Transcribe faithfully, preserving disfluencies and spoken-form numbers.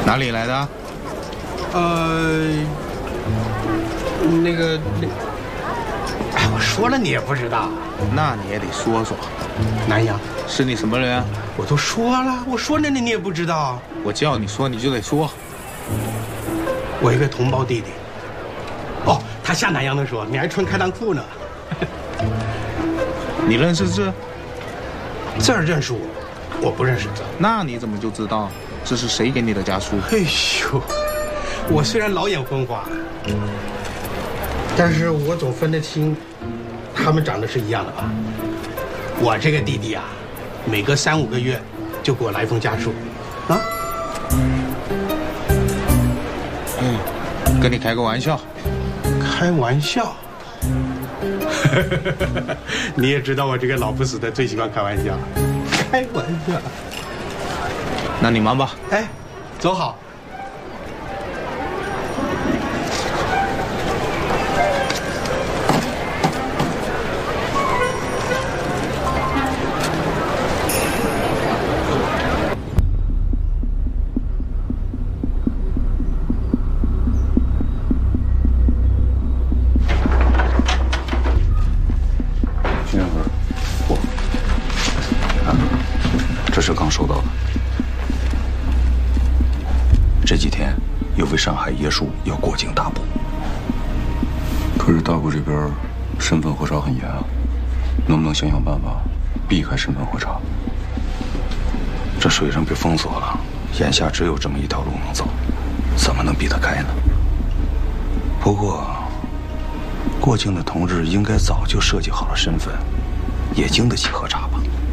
哪里来的？ 呃，那个那，哎，我说了你也不知道， 那你也得说说。 南阳是你什么人？ 我都说了，我说了你你也不知道。 我叫你说你就得说。 我一个同胞弟弟。哦，他下南洋的时候，你还穿开裆裤呢。 你认识字？ 字儿认识我，我不认识字。 那你怎么就知道这是谁给你的家书？ 哎呦，我虽然老眼昏花，但是我总分得清，他们长得是一样的吧？我这个弟弟啊，每隔三五个月就给我来封家书，啊？ 跟你开个玩笑。 开玩笑。你也知道我这个老不死的最喜欢开玩笑，开玩笑。 那你忙吧。 哎，走好。 收到的。这几天有位上海爷叔要过境大部， 可是大部这边身份核查很严啊，能不能想想办法避开身份核查？ 这水上被封锁了，眼下只有这么一条路能走，怎么能避得开呢？不过，过境的同志应该早就设计好了身份，也经得起核查。